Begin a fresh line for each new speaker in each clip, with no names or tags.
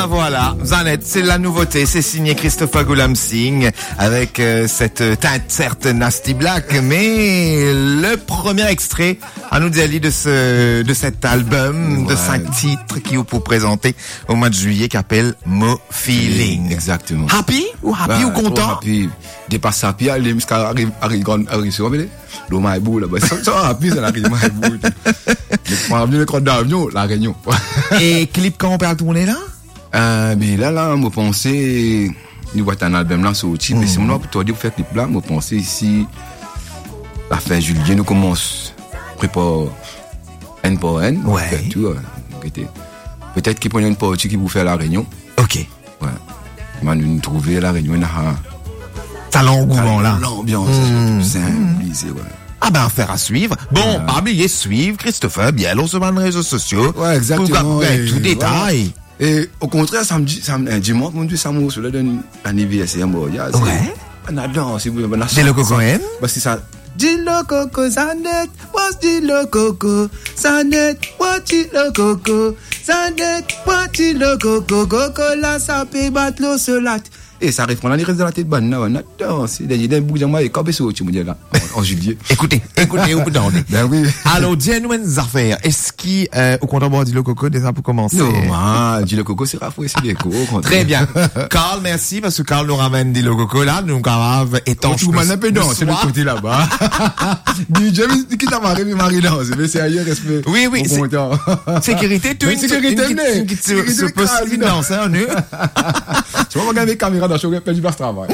ben voilà, Zanet, c'est la nouveauté, c'est signé Christopher Goulam-Singh avec cette teinte certes Nasty Black, mais le premier extrait à nous dire de cet album de 5 titres qui vous pour présenter au mois de juillet qui appelle Mo Feeling.
Exactement.
Happy ou content?
Happy. Dépasse happy, allez, jusqu'à arriver sur le maïbou, là, ça happy, ça arrive maïbou. Le croix d'avion, la réunion.
Et clip quand on peut tourner là?
Mais là, moi, pensais, nous voyons un album là, sur outil, mais si on pour toi dire, pour faire clip là, moi, pensais ici, la fin juillet, nous commence, prépare, N pour N.
Ouais.
Tu vois, peut-être qu'il prenait une partie qui vous faire la réunion.
Ok.
Ouais. Nous trouver la réunion, là.
Ça l'engouement là.
L'ambiance, c'est ouais.
Ah ben, affaire à suivre. Bon, pas oublier suivre Christopher Biel sur les réseaux sociaux.
Ouais, exactement.
Pour tout détail.
Et au contraire, dimanche, mon Dieu, ça m'a sur l'anniversaire, moi.
Ouais.
On adore, si vous voulez.
C'est le coco M.
Parce que ça. Dis le coco, Zanet, what's dit le coco, Zanet, what's dit le coco, Zanet, what's dit le coco, coco, là, ça peut battre l'eau sur la tête. Et ça répond là, il reste de la tête bonne, on adore, c'est des bouts de moi, et quand c'est au tu me dis là, en juillet.
Écoutez, au bout d'un
Ben oui.
Alors, dis-nous une affaire. Est-ce qu'il, au compte dit le coco, déjà pour commencer?
Non, dit le coco, c'est rafraîchi, c'est des coco.
Très bien. Carl, merci, parce que Carl nous ramène dit le coco là, nous, grave, étanche.
Tout le monde un peu non, c'est le côté là-bas. Du James, qui t'a marré, mais Marie, non, c'est ailleurs, respect.
Oui, sécurité, tout une
sécurité,
qui se pose finance, hein, nous.
Tu vas regarder les caméras dans le show, je du travail.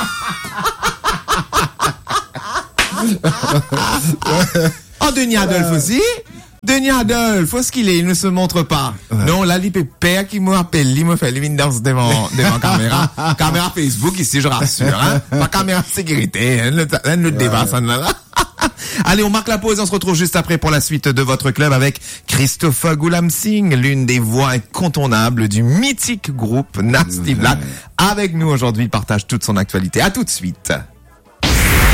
Oh, Denis Adolphe aussi? Denis Adolphe, où est-ce qu'il est? Il ne se montre pas. Ouais. Non, là, père qui m'appelle, il me fait les danse devant caméra. Caméra Facebook ici, je rassure, hein. Pas caméra de sécurité, hein. Le débat, ça là. Allez, on marque la pause, on se retrouve juste après pour la suite de votre club avec Christopher Goulam-Singh, l'une des voix incontournables du mythique groupe Nasty Black. Avec nous aujourd'hui, il partage toute son actualité. À tout de suite.